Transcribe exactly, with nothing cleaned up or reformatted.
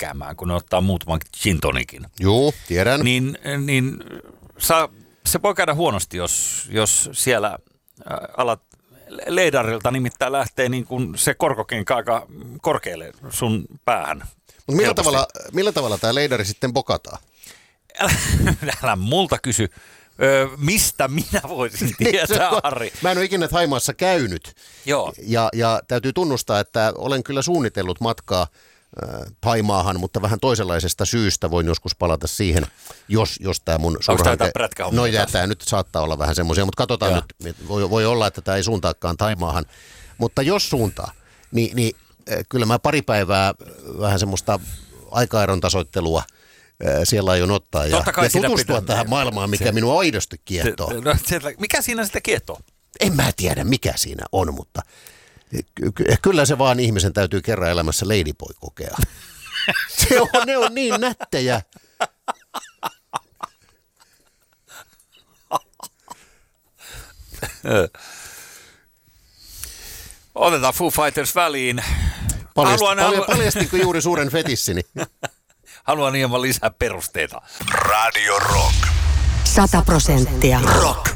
pelkäämään, kun ne ottaa muutaman gin tonikin. Juu, tiedän. Niin, niin saa, se voi käydä huonosti, jos, jos siellä alat leidarilta nimittäin lähtee niin kuin se korkokenkä aika korkealle sun päähän. Mutta millä tavalla, millä tavalla tämä leidari sitten bokataan? Älä, älä multa kysy. Öö, mistä minä voisin tietää, Harri? Mä en ole ikinä Thaimaassa käynyt. Joo. Ja, ja täytyy tunnustaa, että olen kyllä suunnitellut matkaa äh, Thaimaahan, mutta vähän toisenlaisesta syystä voin joskus palata siihen, jos, jos tämä mun suurhanke... Onko No ja tämä nyt saattaa olla vähän semmoisia, mutta katsotaan ja. nyt. Voi, voi olla, että tämä ei suuntaakaan Thaimaahan. Mutta jos suuntaa, niin, niin äh, kyllä mä pari päivää vähän semmoista aikaeron tasoittelua siellä aion ottaa ja, ja tutustua tähän maailmaan, mikä se, minua aidosti kiehtoo. Se, no, se, mikä siinä sitä kiehtoo? En mä tiedä, mikä siinä on, mutta ky- kyllä se vaan ihmisen täytyy kerran elämässä ladyboy kokea. Se on, ne on niin nättejä. Otetaan Foo Fighters väliin. Paljast, Haluan, palja, paljastinko juuri suuren fetissini? Haluan hieman lisää perusteita. Radio Rock. Sata prosenttia. Rock.